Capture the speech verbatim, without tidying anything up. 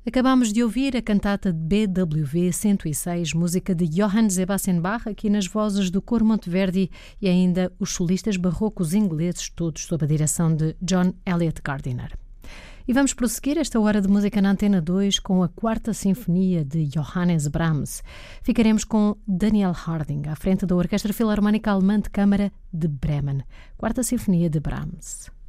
Acabamos de ouvir a cantata de B W V cento e seis, música de Johann Sebastian Bach, aqui nas vozes do Coro Monteverdi e ainda os solistas barrocos ingleses, todos sob a direção de John Eliot Gardiner. E vamos prosseguir esta hora de música na Antena dois com a Quarta Sinfonia de Johannes Brahms. Ficaremos com Daniel Harding, à frente da Orquestra Filarmónica Alemã de Câmara de Bremen. Quarta Sinfonia de Brahms.